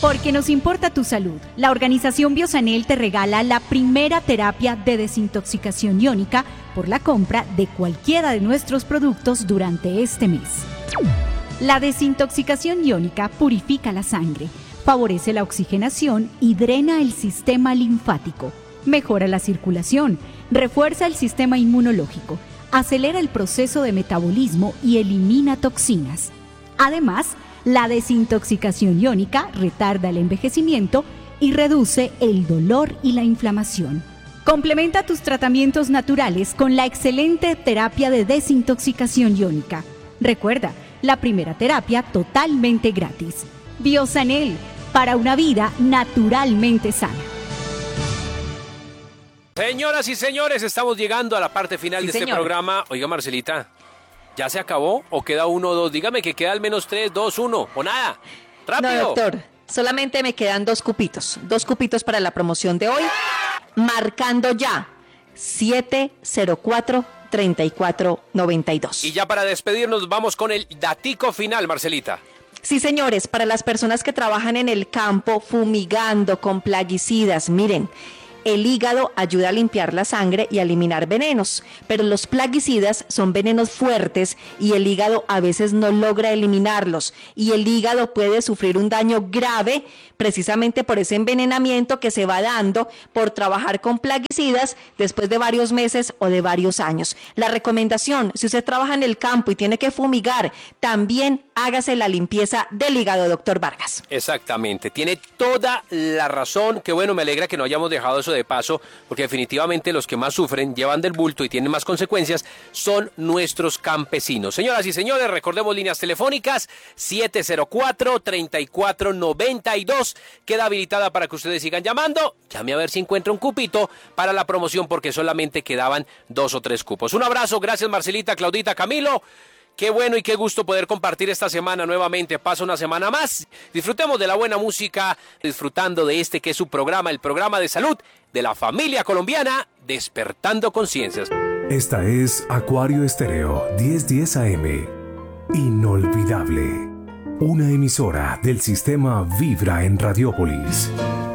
Porque nos importa tu salud, la organización Biosanel te regala la primera terapia de desintoxicación iónica por la compra de cualquiera de nuestros productos durante este mes. La desintoxicación iónica purifica la sangre, favorece la oxigenación y drena el sistema linfático, mejora la circulación, refuerza el sistema inmunológico, acelera el proceso de metabolismo y elimina toxinas. Además, la desintoxicación iónica retarda el envejecimiento y reduce el dolor y la inflamación. Complementa tus tratamientos naturales con la excelente terapia de desintoxicación iónica. Recuerda, la primera terapia totalmente gratis. Biosanel, para una vida naturalmente sana. Señoras y señores, estamos llegando a la parte final de este programa. Oiga, Marcelita, ¿ya se acabó o queda 1 o 2? Dígame que queda al menos 3, 2, 1 o nada. ¡Rápido! No, doctor, solamente me quedan 2 cupitos. 2 cupitos para la promoción de hoy. Marcando ya 704-3492. Y ya para despedirnos vamos con el datico final, Marcelita. Sí, señores, para las personas que trabajan en el campo fumigando con plaguicidas, miren, el hígado ayuda a limpiar la sangre y a eliminar venenos, pero los plaguicidas son venenos fuertes y el hígado a veces no logra eliminarlos y el hígado puede sufrir un daño grave precisamente por ese envenenamiento que se va dando por trabajar con plaguicidas después de varios meses o de varios años. La recomendación, si usted trabaja en el campo y tiene que fumigar, también hágase la limpieza del hígado, doctor Vargas. Exactamente, tiene toda la razón. Qué bueno, me alegra que no hayamos dejado eso de paso, porque definitivamente los que más sufren, llevan del bulto y tienen más consecuencias son nuestros campesinos. Señoras y señores, recordemos líneas telefónicas 704-3492. Queda habilitada para que ustedes sigan llamando. Llame a ver si encuentra un cupito para la promoción, porque solamente quedaban 2 o 3 cupos. Un abrazo, gracias Marcelita, Claudita, Camilo. Qué bueno y qué gusto poder compartir esta semana nuevamente. Pasa una semana más. Disfrutemos de la buena música, disfrutando de este que es su programa, el programa de salud de la familia colombiana, Despertando Conciencias. Esta es Acuario Estéreo 1010 AM. Inolvidable. Una emisora del sistema Vibra en Radiópolis.